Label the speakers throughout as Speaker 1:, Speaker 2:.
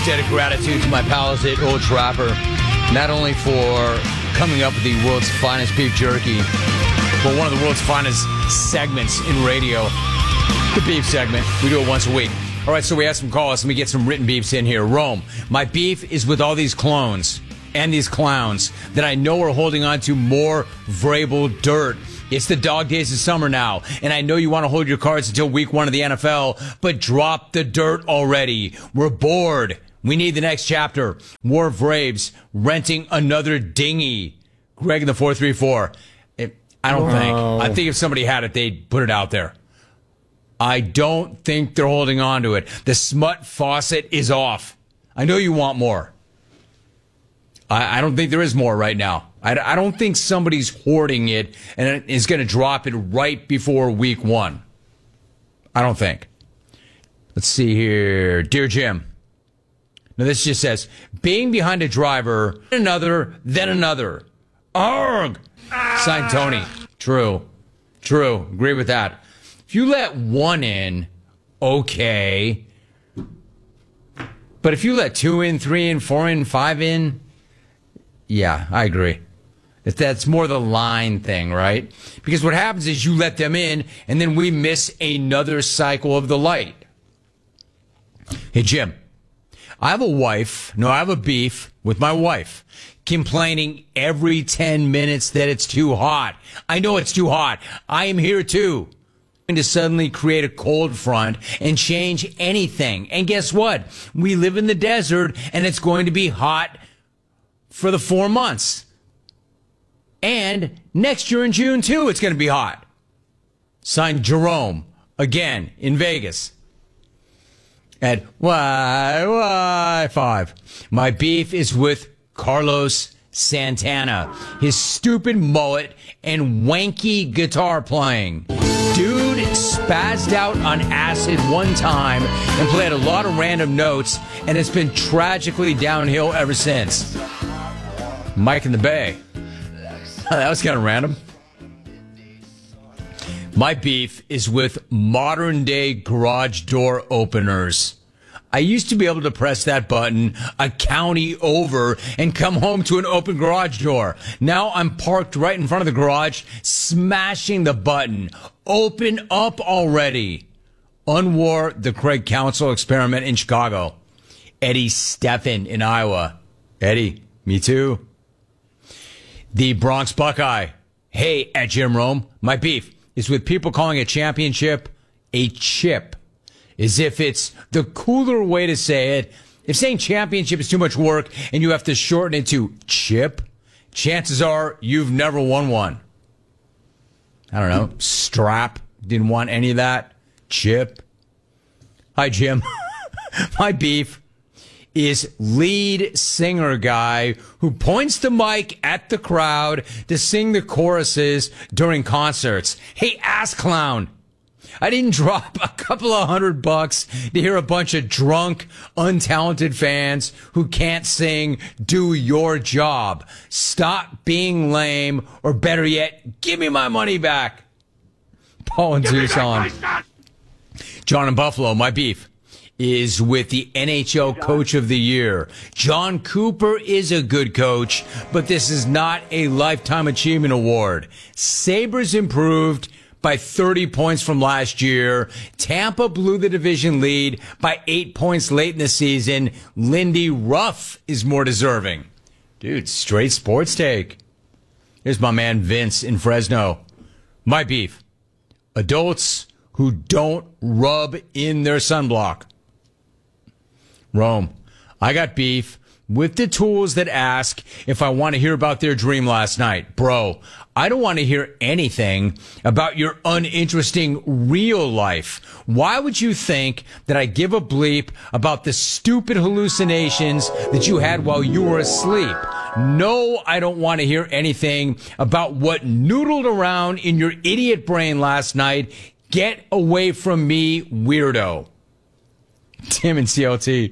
Speaker 1: debt of gratitude to my pals at Old Trapper, not only for coming up with the world's finest beef jerky, but one of the world's finest segments in radio, the beef segment. We do it once a week. All right, so we have some calls. Let me get some written beefs in here. Rome, my beef is with all these clones and these clowns that I know are holding on to more Vrabel dirt. It's the dog days of summer now, and I know you want to hold your cards until week 1 of the NFL, but drop the dirt already. We're bored. We need the next chapter. More Vraves renting another dinghy. Greg in the 434. I don't think. I think if somebody had it, they'd put it out there. I don't think they're holding on to it. The smut faucet is off. I know you want more. I don't think there is more right now. I don't think somebody's hoarding it and is going to drop it right before week 1. I don't think. Let's see here. Dear Jim. Now this just says, being behind a driver, another, then another. Arg! Signed Tony. True. Agree with that. If you let one in, okay. But if you let 2 in, 3 in, 4 in, 5 in, yeah, I agree. That's more the line thing, right? Because what happens is you let them in, and then we miss another cycle of the light. Hey, Jim, I have a beef with my wife, complaining every 10 minutes that it's too hot. I know it's too hot. I am here too. To suddenly create a cold front and change anything. And guess what? We live in the desert, and it's going to be hot for the 4 months. And next year in June, too, it's going to be hot. Signed Jerome, again, in Vegas. At Y5. My beef is with Carlos Santana. His stupid mullet and wanky guitar playing. Dude spazzed out on acid one time and played a lot of random notes, and it's been tragically downhill ever since. Mike in the Bay. That was kind of random. My beef is with modern day garage door openers. I used to be able to press that button a county over and come home to an open garage door. Now I'm parked right in front of the garage, smashing the button. Open up already. Unwar the Craig Council experiment in Chicago. Eddie Steffen in Iowa. Eddie, me too. The Bronx Buckeye. Hey, at Jim Rome, my beef is with people calling a championship a chip, as if it's the cooler way to say it. If saying championship is too much work and you have to shorten it to chip, chances are you've never won one. I don't know. Strap. Didn't want any of that. Chip. Hi, Jim. My beef is lead singer guy who points the mic at the crowd to sing the choruses during concerts. Hey, ass clown. I didn't drop a couple of $100 to hear a bunch of drunk, untalented fans who can't sing do your job. Stop being lame, or better yet, give me my money back. Paul and Tucson. John in Buffalo, my beef is with the NHL Coach of the Year. John Cooper is a good coach, but this is not a Lifetime Achievement Award. Sabres improved by 30 points from last year. Tampa blew the division lead by 8 points late in the season. Lindy Ruff is more deserving. Dude, straight sports take. Here's my man Vince in Fresno. My beef. Adults who don't rub in their sunblock. Rome, I got beef with the tools that ask if I want to hear about their dream last night. Bro, I don't want to hear anything about your uninteresting real life. Why would you think that I give a bleep about the stupid hallucinations that you had while you were asleep? No, I don't want to hear anything about what noodled around in your idiot brain last night. Get away from me, weirdo. Tim and CLT.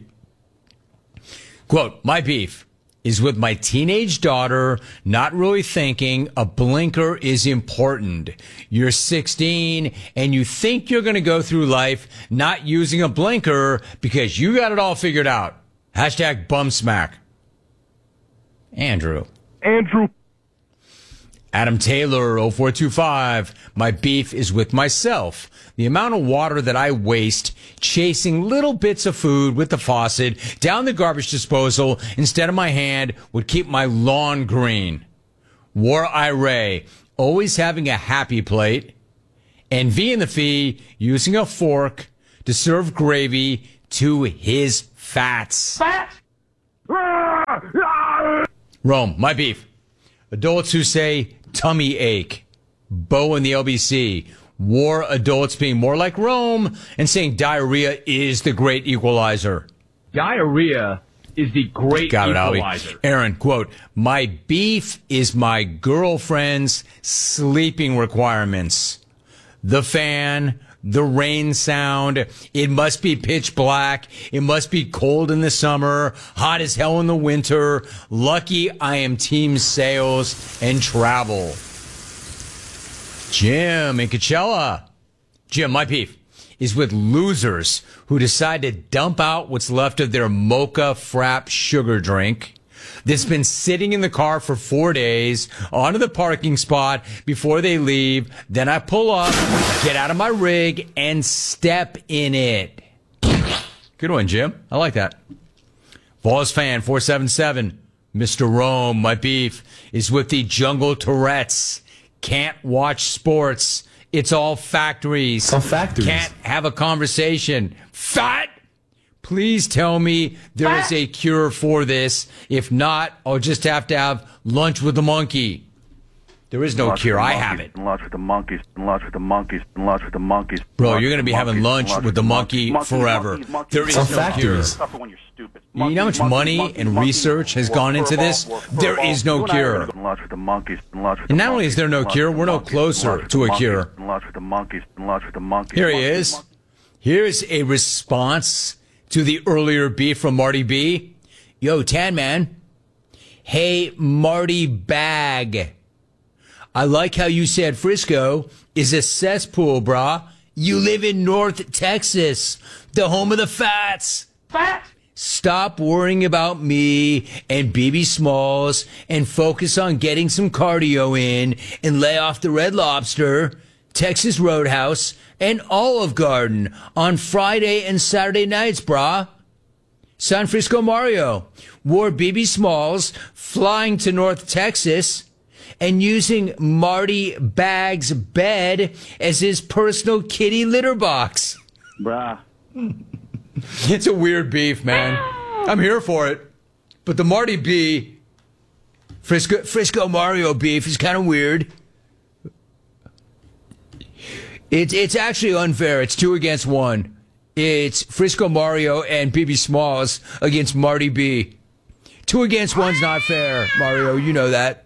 Speaker 1: Quote, my beef is with my teenage daughter not really thinking a blinker is important. You're 16 and you think you're going to go through life not using a blinker because you got it all figured out. Hashtag bum smack. Andrew. Adam Taylor, 0425. My beef is with myself. The amount of water that I waste chasing little bits of food with the faucet down the garbage disposal instead of my hand would keep my lawn green. War Ira, always having a happy plate. And V in the Fee, using a fork to serve gravy to his fats. Rome, my beef. Adults who say tummy ache. Bo in the LBC. War adults being more like Rome and saying diarrhea is the great equalizer.
Speaker 2: Diarrhea is the great equalizer.
Speaker 1: Aaron, quote, my beef is my girlfriend's sleeping requirements. The fan, the rain sound, it must be pitch black, it must be cold in the summer, hot as hell in the winter. Lucky I am team sales and travel. Jim in Coachella. Jim, my beef is with losers who decide to dump out what's left of their mocha frap sugar drink that's been sitting in the car for 4 days onto the parking spot before they leave. Then I pull up, get out of my rig, and step in it. Good one, Jim. I like that. Vols fan 477. Mr. Rome, my beef is with the jungle Tourette's. Can't watch sports. It's all factories. Can't have a conversation. Fat! Please tell me there is a cure for this. If not, I'll just have to have lunch with the monkey. There is no cure. I have it.
Speaker 3: Lunch with the monkeys. Lunch with the monkeys. Lunch with the monkeys.
Speaker 1: Bro, you're going to be having lunch with the monkey forever. There is no cure. You know how much money and research has gone into this? There is no cure. And not only is there no cure, we're no closer to a cure. Here he is. Here's a response to the earlier beef from Marty B. Yo, Tan Man. Hey, Marty Bag. I like how you said Frisco is a cesspool, brah. You live in North Texas, the home of the fats. Stop worrying about me and BB Smalls and focus on getting some cardio in and lay off the Red Lobster, Texas Roadhouse, and Olive Garden on Friday and Saturday nights, brah. San Francisco Mario wore BB Smalls flying to North Texas and using Marty Bag's bed as his personal kitty litter box.
Speaker 3: Bruh.
Speaker 1: It's a weird beef, man. I'm here for it. But the Marty B, Frisco Mario beef is kind of weird. It's actually unfair. It's 2 against 1. It's Frisco Mario and BB Smalls against Marty B. 2 against 1's not fair, Mario. You know that.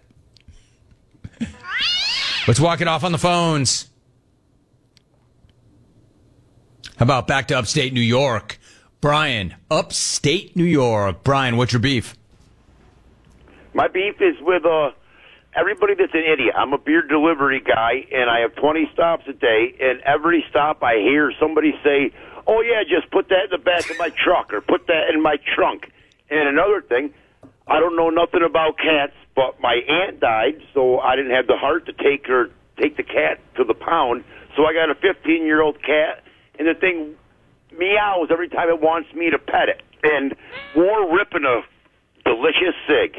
Speaker 1: Let's walk it off on the phones. How about back to upstate New York? Brian, upstate New York. Brian, what's your beef?
Speaker 4: My beef is with everybody that's an idiot. I'm a beer delivery guy, and I have 20 stops a day, and every stop I hear somebody say, oh, yeah, just put that in the back of my truck or put that in my trunk. And another thing, I don't know nothing about cats, but my aunt died, so I didn't have the heart to take the cat to the pound. So I got a 15-year-old cat, and the thing meows every time it wants me to pet it. And we're ripping a delicious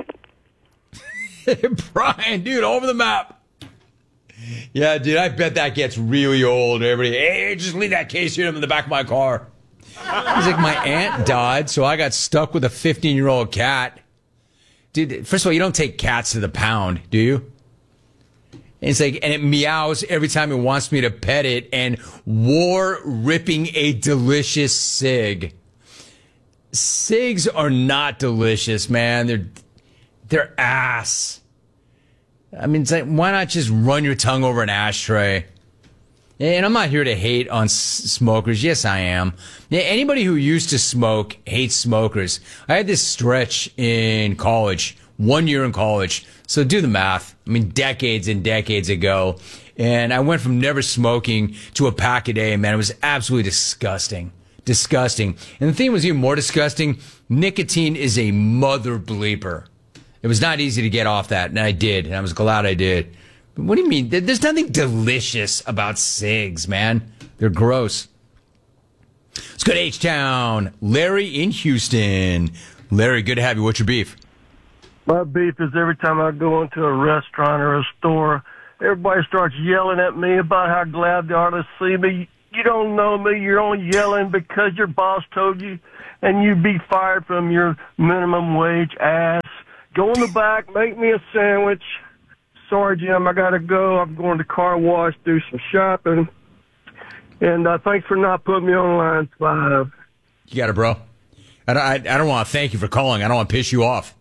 Speaker 4: cig.
Speaker 1: Brian, dude, over the map. Yeah, dude, I bet that gets really old. Everybody, hey, just leave that case here in the back of my car. He's like, my aunt died, so I got stuck with a 15-year-old cat. Dude, first of all, you don't take cats to the pound, do you? And it's like, and it meows every time it wants me to pet it, and war ripping a delicious cig. Cigs are not delicious, man. They're ass. I mean, it's like, why not just run your tongue over an ashtray? And I'm not here to hate on smokers. Yes, I am. Yeah, anybody who used to smoke hates smokers. I had this stretch in college, 1 year in college. So do the math. I mean, decades and decades ago. And I went from never smoking to a pack a day. And man, it was absolutely disgusting. Disgusting. And the thing was even more disgusting. Nicotine is a mother bleeper. It was not easy to get off that, and I did, and I was glad I did. But what do you mean? There's nothing delicious about cigs, man. They're gross. Let's go to H-Town. Larry in Houston. Larry, good to have you. What's your beef?
Speaker 5: My beef is every time I go into a restaurant or a store, everybody starts yelling at me about how glad they are to see me. You don't know me. You're only yelling because your boss told you, and you'd be fired from your minimum wage ass. Go in the back, make me a sandwich. Sorry, Jim, I got to go. I'm going to car wash, do some shopping. And thanks for not putting me on line 5.
Speaker 1: You got it, bro. I don't want to thank you for calling. I don't want to piss you off.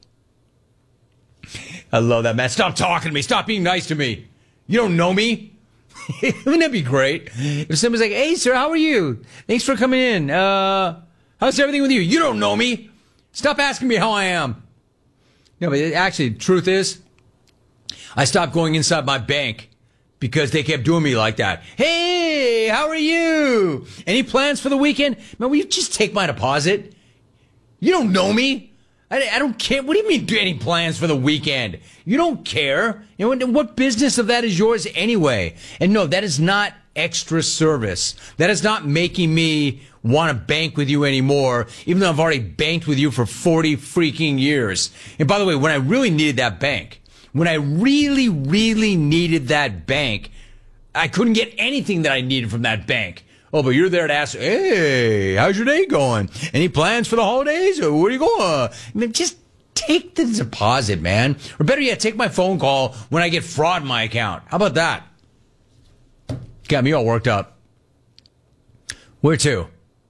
Speaker 1: I love that, man. Stop talking to me. Stop being nice to me. You don't know me. Wouldn't that be great? If somebody's like, hey, sir, how are you? Thanks for coming in. How's everything with you? You don't know me. Stop asking me how I am. No, but actually, the truth is, I stopped going inside my bank because they kept doing me like that. Hey, how are you? Any plans for the weekend? Man, will you just take my deposit? You don't know me. I don't care. What do you mean, do any plans for the weekend? You don't care. You know, what business of that is yours anyway? And no, that is not extra service. That is not making me want to bank with you anymore, even though I've already banked with you for 40 freaking years. And by the way, when I really needed that bank, I couldn't get anything that I needed from that bank. Oh, but you're there to ask, hey, how's your day going? Any plans for the holidays? Or where are you going? I mean, just take the deposit, man. Or better yet, take my phone call when I get fraud in my account. How about that? Got me all worked up. Where to?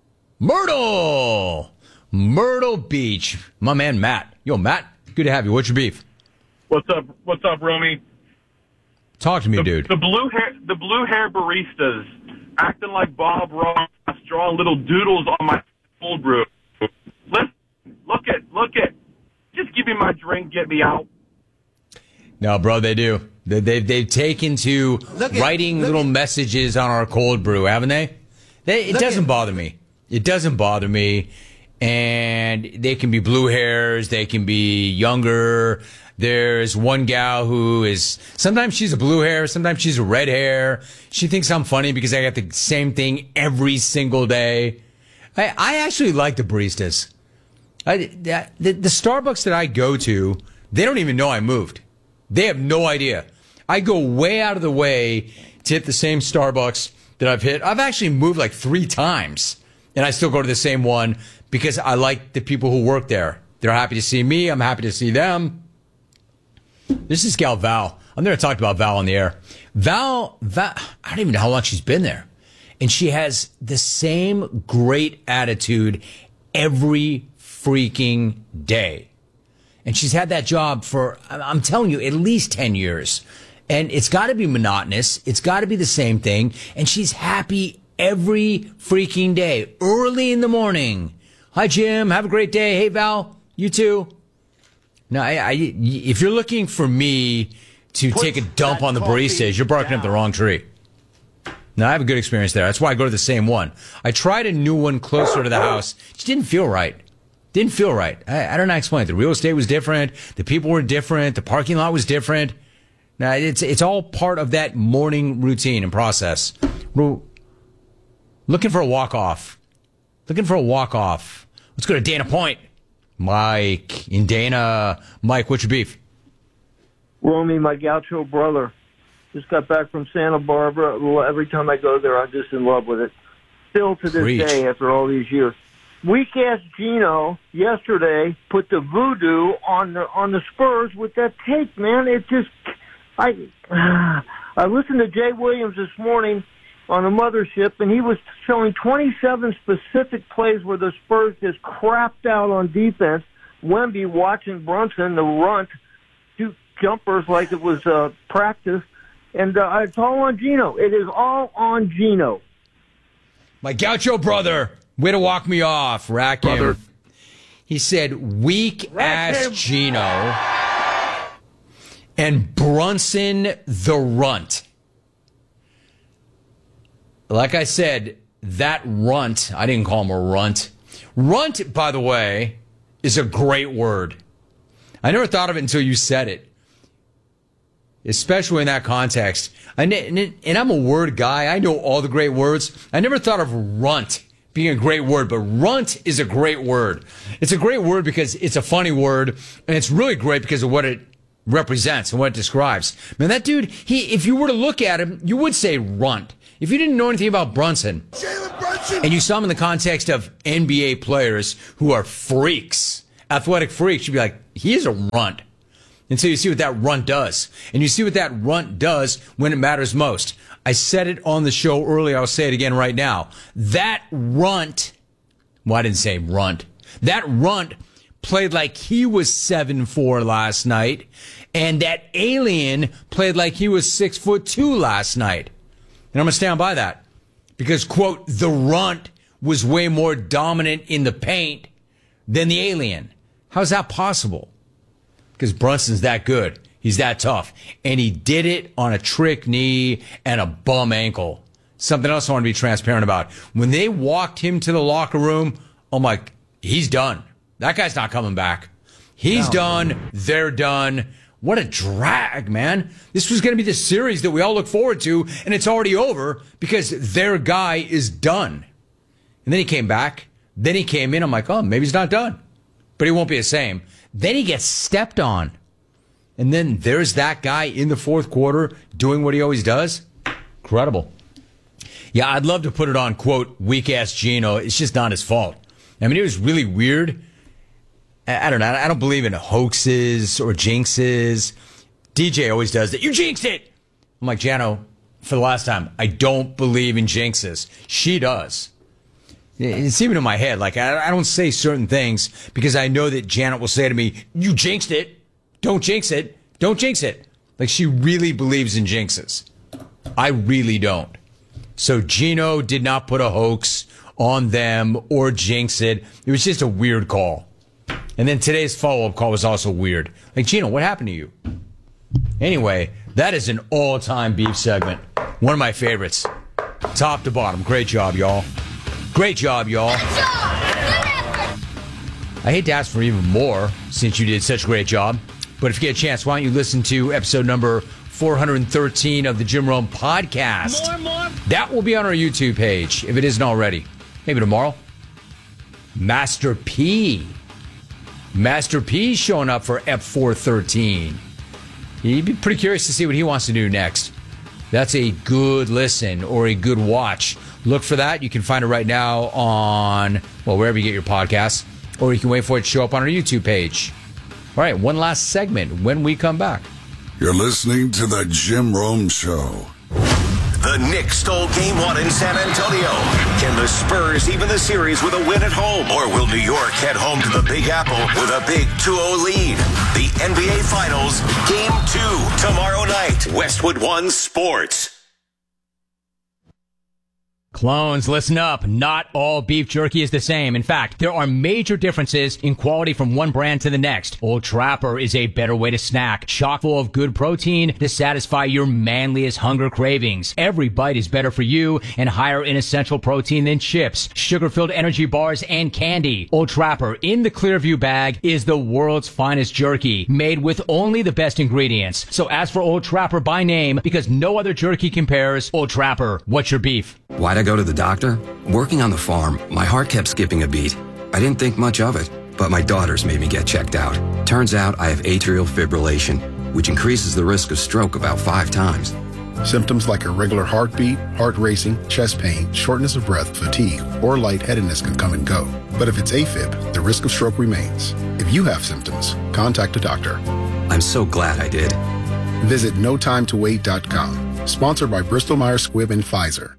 Speaker 1: Myrtle Beach. My man, Matt. Yo, Matt, good to have you. What's your beef?
Speaker 6: What's up, Romy?
Speaker 1: Talk to me, dude.
Speaker 6: The blue hair baristas acting like Bob Ross, drawing little doodles on my cold brew. Listen, look at. Just give me my drink, get me out.
Speaker 1: No, bro, they do. They've taken to writing little messages on our cold brew, haven't they? It doesn't bother me. It doesn't bother me. And they can be blue hairs. They can be younger. There's one gal who is, sometimes she's a blue hair, sometimes she's a red hair. She thinks I'm funny because I got the same thing every single day. I actually like the baristas. The Starbucks that I go to, they don't even know I moved. They have no idea. I go way out of the way to hit the same Starbucks that I've hit. I've actually moved like 3 times, and I still go to the same one because I like the people who work there. They're happy to see me. I'm happy to see them. This is gal Val. I've never talked about Val on the air. Val, I don't even know how long she's been there. And she has the same great attitude every freaking day. And she's had that job for, I'm telling you, at least 10 years. And it's got to be monotonous. It's got to be the same thing. And she's happy every freaking day, early in the morning. Hi, Jim. Have a great day. Hey, Val. You too. No, if you're looking for me to take a dump on the baristas, you're barking up the wrong tree. No, I have a good experience there. That's why I go to the same one. I tried a new one closer to the house. It just didn't feel right. Didn't feel right. I don't know how to explain it. The real estate was different. The people were different. The parking lot was different. Now, it's all part of that morning routine and process. Looking for a walk-off. Let's go to Dana Point. Mike in Dana. Mike, what's your beef?
Speaker 5: Romy, my gaucho brother, just got back from Santa Barbara. Every time I go there, I'm just in love with it. Still to this day, after all these years. Weak-ass Gino yesterday put the voodoo on the Spurs with that take, man. It just, I listened to Jay Williams this morning on the mothership, and he was showing 27 specific plays where the Spurs just crapped out on defense. Wemby watching Brunson, the runt, shoot jumpers like it was practice. And it's all on Gino. It is all on Gino.
Speaker 1: My gaucho brother, way to walk me off, rack him. He said, weak-ass Gino and Brunson the runt. Like I said, that runt, I didn't call him a runt. Runt, by the way, is a great word. I never thought of it until you said it, especially in that context. And I'm a word guy. I know all the great words. I never thought of runt being a great word, but runt is a great word. It's a great word because it's a funny word, and it's really great because of what it represents and what it describes. Man, that dude, if you were to look at him, you would say runt. If you didn't know anything about Brunson, and you saw him in the context of NBA players who are freaks, athletic freaks, you'd be like, he is a runt. And so you see what that runt does. And you see what that runt does when it matters most. I said it on the show earlier. I'll say it again right now. That runt, well, I didn't say runt. That runt played like he was 7'4" last night. And that alien played like he was 6'2" last night. And I'm going to stand by that. Because, quote, the runt was way more dominant in the paint than the alien. How's that possible? Because Brunson's that good. He's that tough. And he did it on a trick knee and a bum ankle. Something else I want to be transparent about. When they walked him to the locker room, I'm like, he's done. That guy's not coming back. He's done. They're done. What a drag, man. This was going to be the series that we all look forward to, and it's already over because their guy is done. And then he came back. Then he came in. I'm like, oh, maybe he's not done. But he won't be the same. Then he gets stepped on. And then there's that guy in the fourth quarter doing what he always does. Incredible. Yeah, I'd love to put it on, quote, weak-ass Gino. It's just not his fault. I mean, it was really weird. I don't know. I don't believe in hoaxes or jinxes. DJ always does that. You jinxed it. I'm like, Jano, for the last time, I don't believe in jinxes. She does. It's even in my head. Like, I don't say certain things because I know that Janet will say to me, you jinxed it. Don't jinx it. Don't jinx it. Like, she really believes in jinxes. I really don't. So Gino did not put a hoax on them or jinx it. It was just a weird call. And then today's follow-up call was also weird. Like, Gino, what happened to you? Anyway, that is an all-time beef segment. One of my favorites. Top to bottom. Great job, y'all. Great job, y'all. Good job. Good effort. I hate to ask for even more since you did such a great job. But if you get a chance, why don't you listen to episode number 413 of the Jim Rome podcast. More. That will be on our YouTube page, if it isn't already. Maybe tomorrow. Master P. Master P showing up for F413. You'd be pretty curious to see what he wants to do next. That's a good listen or a good watch. Look for that. You can find it right now on, well, wherever you get your podcasts, or you can wait for it to show up on our YouTube page. All right, one last segment when we come back.
Speaker 7: You're listening to The Jim Rome Show.
Speaker 8: The Knicks stole Game 1 in San Antonio. Can the Spurs even the series with a win at home? Or will New York head home to the Big Apple with a big 2-0 lead? The NBA Finals, Game 2, tomorrow night. Westwood One Sports.
Speaker 1: Clones, listen up. Not all beef jerky is the same. In fact, there are major differences in quality from one brand to the next. Old Trapper is a better way to snack, chock full of good protein to satisfy your manliest hunger cravings. Every bite is better for you and higher in essential protein than chips, sugar-filled energy bars, and candy. Old Trapper in the Clearview bag is the world's finest jerky, made with only the best ingredients. So ask for Old Trapper by name because no other jerky compares. Old Trapper, what's your beef?
Speaker 9: Why'd I go to the doctor? Working on the farm, my heart kept skipping a beat. I didn't think much of it, but my daughters made me get checked out. Turns out I have atrial fibrillation, which increases the risk of stroke about 5 times.
Speaker 10: Symptoms like irregular heartbeat, heart racing, chest pain, shortness of breath, fatigue, or lightheadedness can come and go. But if it's AFib, the risk of stroke remains. If you have symptoms, contact a doctor.
Speaker 9: I'm so glad I did.
Speaker 10: Visit notimetowait.com. Sponsored by Bristol Myers Squibb and Pfizer.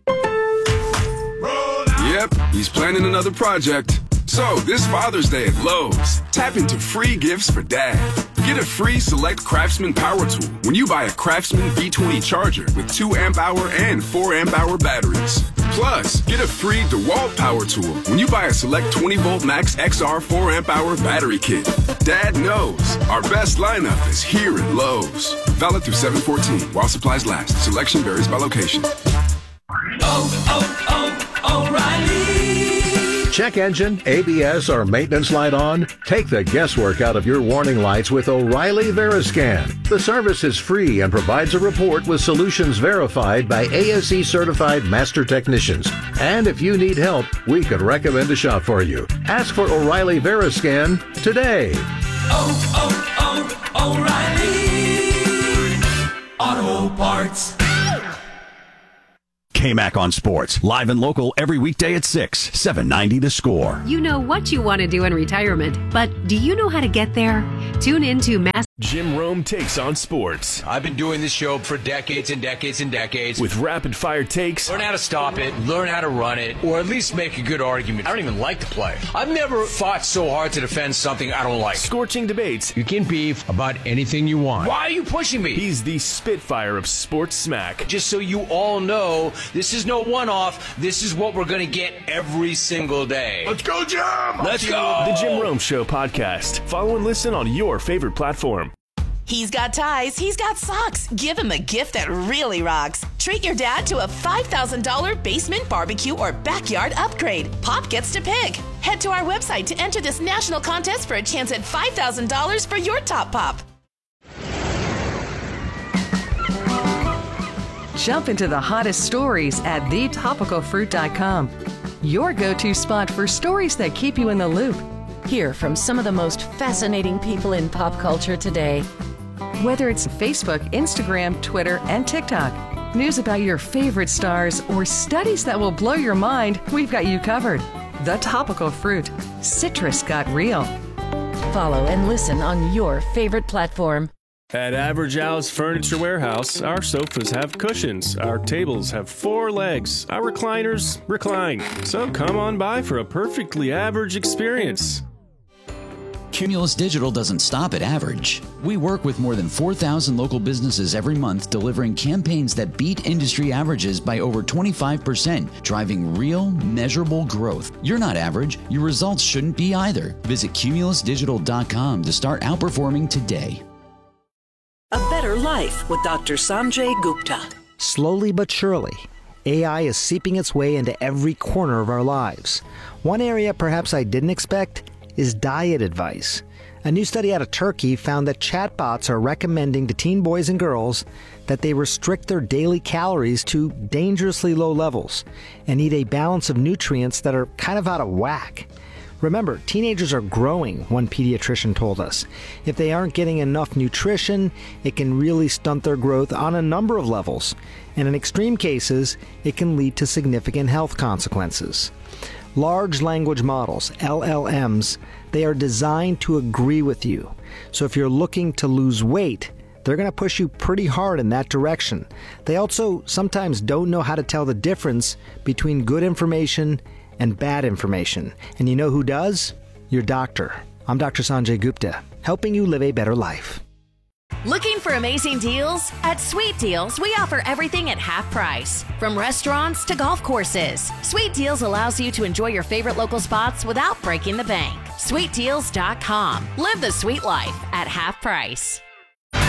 Speaker 11: Yep, he's planning another project. So, this Father's Day at Lowe's, tap into free gifts for Dad. Get a free Select Craftsman power tool when you buy a Craftsman V20 charger with 2 amp-hour and 4 amp-hour batteries. Plus, get a free DeWalt power tool when you buy a Select 20-volt Max XR 4 amp-hour battery kit. Dad knows our best lineup is here at Lowe's. Valid through 7/14 while supplies last. Selection varies by location.
Speaker 12: Oh, Check engine, ABS, or maintenance light on? Take the guesswork out of your warning lights with O'Reilly Veriscan. The service is free and provides a report with solutions verified by ASE certified master technicians. And if you need help, we could recommend a shop for you. Ask for O'Reilly Veriscan today.
Speaker 13: O'Reilly Auto Parts.
Speaker 14: KMAC on Sports, live and local every weekday at 6, 790 The Score.
Speaker 15: You know what you want to do in retirement, but do you know how to get there? Tune in to
Speaker 16: Jim Rome Takes on Sports.
Speaker 1: I've been doing this show for decades and decades and decades.
Speaker 16: With rapid-fire takes.
Speaker 1: Learn how to stop it, learn how to run it, or at least make a good argument. I don't even like the play. I've never fought so hard to defend something I don't like.
Speaker 16: Scorching debates.
Speaker 1: You can beef about anything you want. Why are you pushing me?
Speaker 16: He's the Spitfire of sports smack.
Speaker 1: Just so you all know, this is no one-off. This is what we're going to get every single day.
Speaker 13: Let's go, Jim!
Speaker 16: Let's go! The Jim Rome Show podcast. Follow and listen on your favorite platform.
Speaker 17: He's got ties, he's got socks. Give him a gift that really rocks. Treat your dad to a $5,000 basement barbecue or backyard upgrade. Pop gets to pick. Head to our website to enter this national contest for a chance at $5,000 for your top pop.
Speaker 18: Jump into the hottest stories at thetopicalfruit.com. Your go-to spot for stories that keep you in the loop.
Speaker 19: Hear from some of the most fascinating people in pop culture today.
Speaker 18: Whether it's Facebook, Instagram, Twitter, and TikTok, news about your favorite stars, or studies that will blow your mind, we've got you covered. The Topical Fruit. Citrus got real.
Speaker 19: Follow and listen on your favorite platform.
Speaker 16: At Average Al's Furniture Warehouse, our sofas have cushions, our tables have 4 legs, our recliners recline. So come on by for a perfectly average experience.
Speaker 20: Cumulus Digital doesn't stop at average. We work with more than 4,000 local businesses every month, delivering campaigns that beat industry averages by over 25%, driving real, measurable growth. You're not average. Your results shouldn't be either. Visit cumulusdigital.com to start outperforming today.
Speaker 21: A Better Life with Dr. Sanjay Gupta.
Speaker 22: Slowly but surely, AI is seeping its way into every corner of our lives. One area perhaps I didn't expect is diet advice. A new study out of Turkey found that chatbots are recommending to teen boys and girls that they restrict their daily calories to dangerously low levels and eat a balance of nutrients that are kind of out of whack. Remember, teenagers are growing, one pediatrician told us. If they aren't getting enough nutrition, it can really stunt their growth on a number of levels. And in extreme cases, it can lead to significant health consequences. Large language models, LLMs, they are designed to agree with you. So if you're looking to lose weight, they're going to push you pretty hard in that direction. They also sometimes don't know how to tell the difference between good information and bad information. And you know who does? Your doctor. I'm Dr. Sanjay Gupta, helping you live a better life.
Speaker 23: Looking for amazing deals? At Sweet Deals, we offer everything at half price. From restaurants to golf courses, Sweet Deals allows you to enjoy your favorite local spots without breaking the bank. SweetDeals.com. Live the sweet life at half price.